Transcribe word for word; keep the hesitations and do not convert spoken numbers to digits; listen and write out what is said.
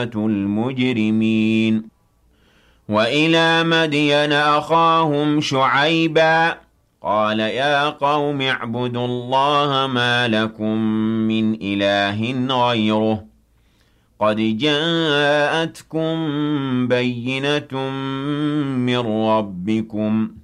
المجرمين وإلى مدين أخاهم شعيبا قال يا قوم اعبدوا الله ما لكم من إله غيره قد جاءتكم بينة من ربكم